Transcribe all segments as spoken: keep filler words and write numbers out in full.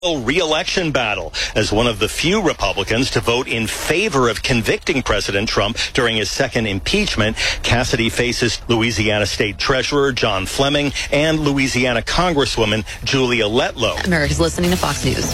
Re-election battle as one of the few Republicans to vote in favor of convicting President Trump during his second impeachment. Cassidy faces Louisiana State Treasurer John Fleming and Louisiana Congresswoman Julia Letlow. America's listening to Fox News.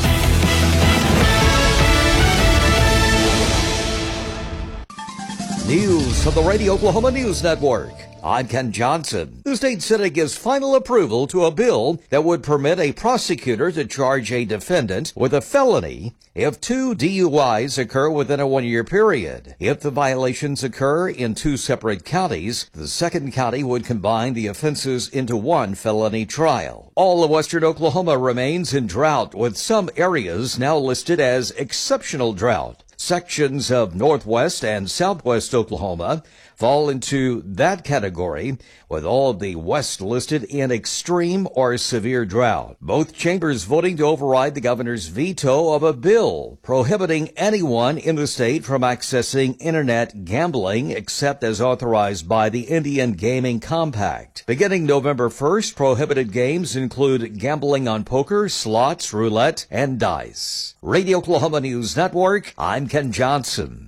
News from the Radio Oklahoma News Network. I'm Ken Johnson. The state Senate gives final approval to a bill that would permit a prosecutor to charge a defendant with a felony if two D U Is occur within a one-year period. If the violations occur in two separate counties, the second county would combine the offenses into one felony trial. All of western Oklahoma remains in drought, with some areas now listed as exceptional drought. Sections of northwest and southwest Oklahoma fall into that category, with all of the west listed in extreme or severe drought. Both chambers voting to override the governor's veto of a bill prohibiting anyone in the state from accessing internet gambling except as authorized by the Indian Gaming Compact. Beginning November first, prohibited games include gambling on poker, slots, roulette, and dice. Radio Oklahoma News Network, I'm Ken Johnson.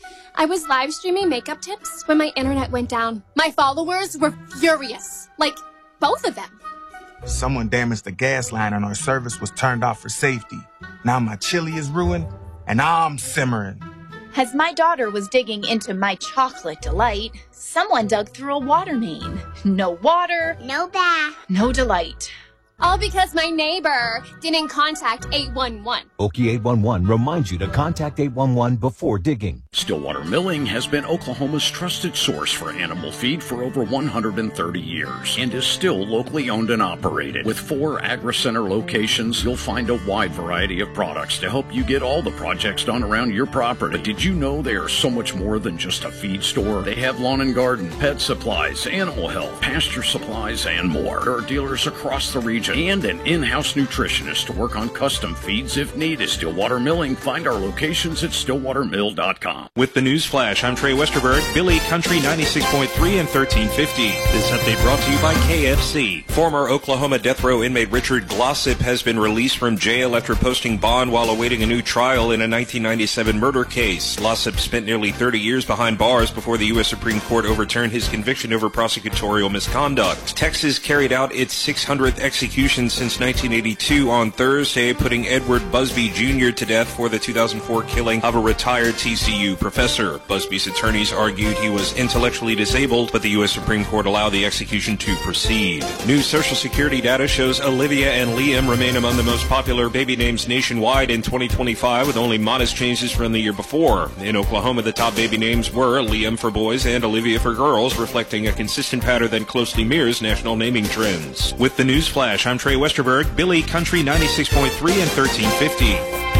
I was live streaming makeup tips when my internet went down. My followers were furious. Like, both of them. Someone damaged the gas line and our service was turned off for safety. Now my chili is ruined and I'm simmering. As my daughter was digging into my chocolate delight, someone dug through a water main. No water. No bath. No delight. All because my neighbor didn't contact eight one one. Okie eight one one reminds you to contact eight one one before digging. Stillwater Milling has been Oklahoma's trusted source for animal feed for over one hundred thirty years and is still locally owned and operated. With four AgriCenter locations, you'll find a wide variety of products to help you get all the projects done around your property. But did you know they are so much more than just a feed store? They have lawn and garden, pet supplies, animal health, pasture supplies, and more. There are dealers across the region and an in-house nutritionist to work on custom feeds if needed. Stillwater Milling. Find our locations at stillwater mill dot com. With the News Flash, I'm Trey Westerberg, Billy Country ninety-six point three and thirteen fifty. This update brought to you by K F C. Former Oklahoma death row inmate Richard Glossip has been released from jail after posting bond while awaiting a new trial in a nineteen ninety-seven murder case. Glossip spent nearly thirty years behind bars before the U S Supreme Court overturned his conviction over prosecutorial misconduct. Texas carried out its six hundredth execution since nineteen eighty-two on Thursday, putting Edward Busby Junior to death for the two thousand four killing of a retired T C U professor. Busby's attorneys argued he was intellectually disabled, but the U S Supreme Court allowed the execution to proceed. New Social Security data shows Olivia and Liam remain among the most popular baby names nationwide in twenty twenty-five, with only modest changes from the year before. In Oklahoma, the top baby names were Liam for boys and Olivia for girls, reflecting a consistent pattern that closely mirrors national naming trends. With the News Flash, I'm Trey Westerberg, Billy Country ninety-six point three and thirteen fifty.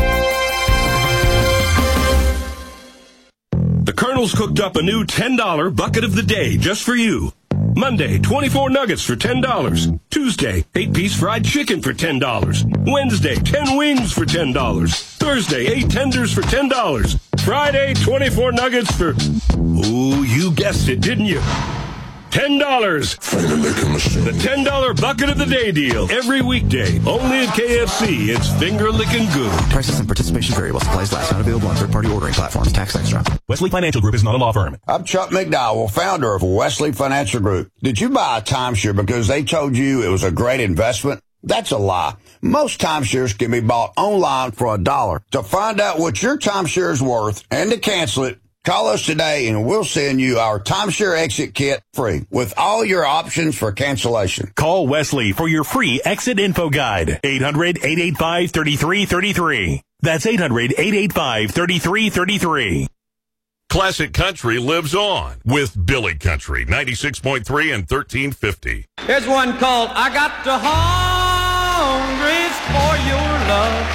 The Colonel's cooked up a new ten dollar bucket of the day just for you. Monday, twenty-four nuggets for ten dollars. Tuesday, eight piece fried chicken for ten dollars. Wednesday, ten wings for ten dollars. Thursday, eight tenders for ten dollars. Friday, twenty-four nuggets for... Ooh, you guessed it, didn't you? ten dollars. The ten dollar bucket of the day deal. Every weekday. Only at K F C. It's finger-licking good. Prices and participation vary while supplies last. Not available on third-party ordering platforms. Tax extra. Wesley Financial Group is not a law firm. I'm Chuck McDowell, founder of Wesley Financial Group. Did you buy a timeshare because they told you it was a great investment? That's a lie. Most timeshares can be bought online for a dollar. To find out what your timeshare is worth and to cancel it, call us today and we'll send you our timeshare exit kit free with all your options for cancellation. Call Wesley for your free exit info guide. eight hundred, eight eight five, three three three three. That's eight hundred, eight eight five, three three three three. Classic Country lives on with Billy Country ninety-six point three and thirteen fifty. Here's one called I Got the Hungries for Your Love.